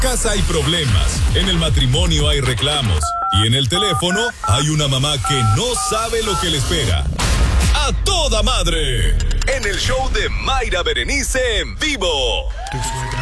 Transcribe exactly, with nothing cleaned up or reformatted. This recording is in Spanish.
casa hay problemas, en el matrimonio hay reclamos y en el teléfono hay una mamá que no sabe lo que le espera. ¡A toda madre! En el show de Mayra Berenice en vivo.